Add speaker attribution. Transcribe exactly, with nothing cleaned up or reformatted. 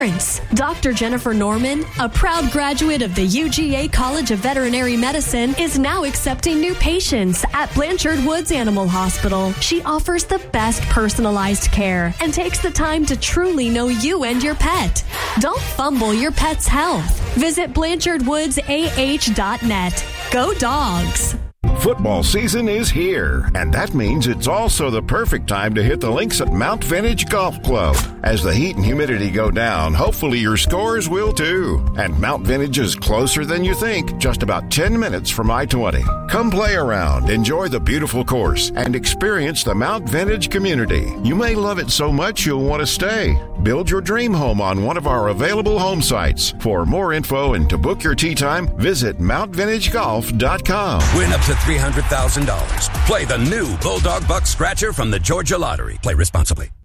Speaker 1: Doctor Jennifer Norman, a proud graduate of the U G A College of Veterinary Medicine, is now accepting new patients at Blanchard Woods Animal Hospital. She offers the best personalized care and takes the time to truly know you and your pet. Don't fumble your pet's health. Visit blanchard woods a h dot net. Go Dogs!
Speaker 2: Football season is here, and that means it's also the perfect time to hit the links at Mount Vintage Golf Club. As the heat and humidity go down, hopefully your scores will too. And Mount Vintage is closer than you think, just about ten minutes from I twenty. Come play around, enjoy the beautiful course, and experience the Mount Vintage community. You may love it so much you'll want to stay. Build your dream home on one of our available home sites. For more info and to book your tee time, visit mount vintage golf dot com.
Speaker 3: Win up to three hundred thousand dollars. Play the new Bulldog Buck Scratcher from the Georgia Lottery. Play responsibly.